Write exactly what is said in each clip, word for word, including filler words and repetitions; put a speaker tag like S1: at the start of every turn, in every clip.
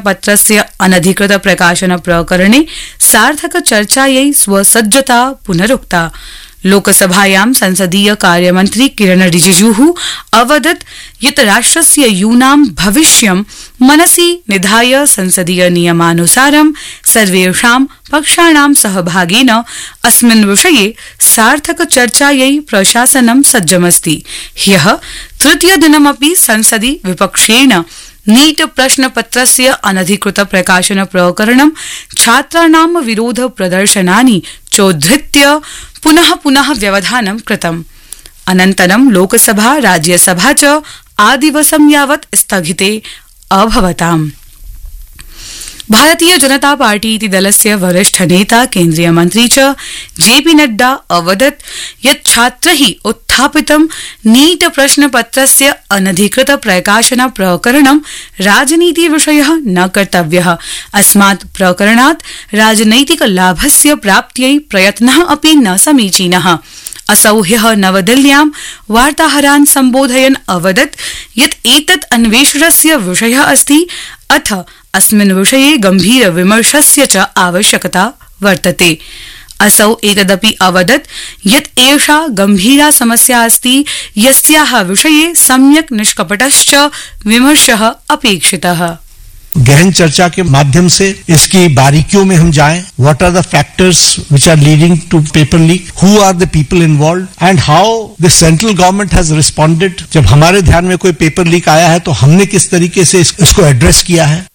S1: प्रश्नपत्रस्य अनधिकृत प्रकाशन प्रकरणे सार्थक चर्चायै स्वसज्जता पुनरुक्ता। लोकसभायां संसदीय कार्यमन्त्री किरण रिजिजूः अवदत् यत् राष्ट्रस्य यूनां भविष्यं मनसि निधाय संसदीय नियमानुसारं सर्वेषां पक्षाणां सहभागेन अस्मिन् विषये सार्थक चर्चायै प्रशासनं सज्जमस्ति। ह्यः तृतीयदिनमपि संसदि विपक्षेण नीट प्रश्नपत्रस्य अनधिकृत प्रकाशन प्रकरणं छात्राणां विरोध प्रदर्शनानि चोद्धृत्य पुनः पुनः व्यवधानं कृतम्। अनन्तरं लोकसभा राज्यसभा च आदिवसं यावत् स्थगिते अभवताम्। भारतीय जनता पार्टी इति दलस्य वरिष्ठ नेता केन्द्रीय मन्त्री च जेपी नड्डा अवदत् यत् छात्रैः उत्थापितं नीट प्रश्नपत्रस्य अनधिकृत प्रकाशन प्रकरणं राजनीति विषयः न कर्तव्यः। अस्मात् प्रकरणात् राजनैतिक लाभस्य प्राप्त्यै प्रयत्नः अपि न समीचीनः। असौ ह्यः नवदिल्ल्यां वार्ताहरान् सम्बोधयन् अवदत् यत् एतत् अन्वेषणस्य विषयः अस्ति, अथ अस्मिन् विषये गंभीर विमर्शस्य च आवश्यकता वर्तते। असौ एतदपि अवदत् यत् एषा गंभीरा समस्या अस्ति यस्याः विषये सम्यक् निष्कपटश्च विमर्शः अपेक्षितः।
S2: गहन चर्चा के माध्यम से इसकी बारीकियों में हम जाएं, what are the factors which are leading to paper leak, who are the people involved and how the central government has responded. जब हमारे ध्यान में कोई पेपर लीक आया है तो हमने किस तरीके से इस, इसको एड्रेस किया है।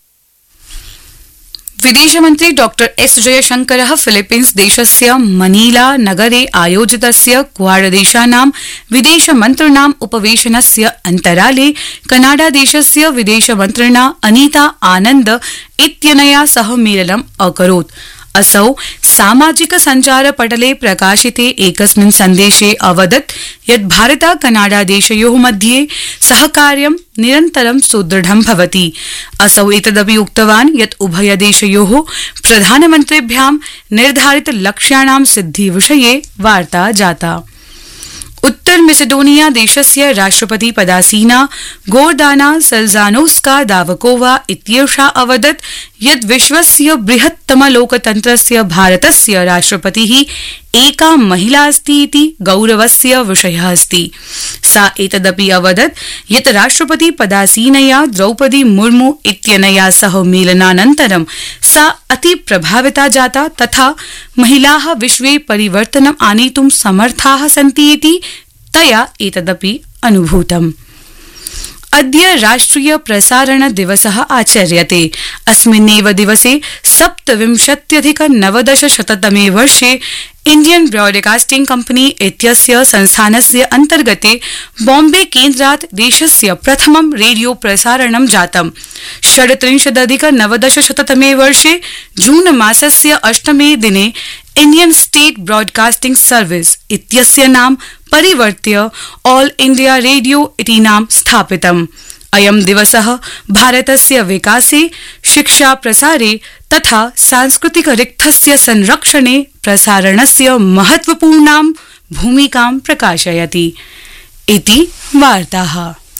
S1: विदेशमन्त्री डॉक्टर एस जयशंकरः फिलीपीन्स देशस्य मनीला नगरे आयोजितस्य क्वाड देशानां विदेशमन्त्रिणाम् उपवेशनस्य अन्तराले कनाडा देशस्य विदेशमन्त्रिणा अनीता आनन्द इत्यनया सह मेलनम् अकरोत्। असौ सामाजिक सञ्चार पटले प्रकाशिते एकस्मिन् सन्देशे अवदत् यत् भारत कनाडा देशयोः मध्ये सहकार्यं निरन्तरं सुदृढं भवति। असौ एतदपि उक्तवान् यत् उभयदेशयोः प्रधानमन्त्रिभ्यां निर्धारित लक्ष्याणां सिद्धि विषये वार्ता जाता। उत्तर मेसेडोनिया देशस्य राष्ट्रपति पदासीना गोर्दाना सल्जानोस्का दावकोवा इत्येषा अवदत् यत् विश्वस्य बृहत्तम लोकतन्त्रस्य भारतस्य राष्ट्रपतिः एका महिला अस्ति इति गौरवस्य विषयः अस्ति। सा एतदपि अवदत् यत् राष्ट्रपति पदासीनया द्रौपदी मुर्मू इत्यनया सह मेलनानन्तरं सा अति प्रभाविता जाता तथा महिलाः विश्वे परिवर्तनम् आनेतुं समर्थाः सन्ति इति तया एतदपि अनुभूतम्। अद्य राष्ट्रिय प्रसारण दिवसः आचर्यते। अस्मिन्नेव दिवसे सप्तविंशत्यधिक नवदशशततमे वर्षे इंडियन ब्रॉडकास्टिंग कंपनी इत्यस्य संस्थानस्य अन्तर्गते बॉम्बे केन्द्रात् देशस्य प्रथमं रेडियो प्रसारणं जातम्। षड्त्रिंशदधिक नवदशशततमे वर्षे जून मासस्य अष्टमे दिने इंडियन स्टेट ब्रॉडकास्टिंग सर्विस इत्यस्य नाम परिवर्त्य ऑल इंडिया रेडियो इति नाम स्थापितम्। अयं दिवसः भारतस्य विकासे, शिक्षा प्रसारे तथा सांस्कृतिक रिक्थस्य संरक्षणे प्रसारणस्य महत्वपूर्णां भूमिकां प्रकाशयति इति वार्ताः।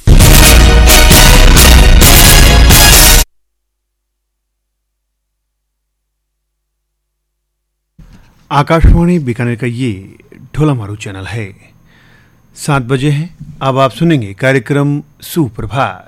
S3: आकाशवाणी बीकानेर का ये ढोला मारू चैनल है। सात बजे हैं, अब आप सुनेंगे कार्यक्रम सुप्रभात।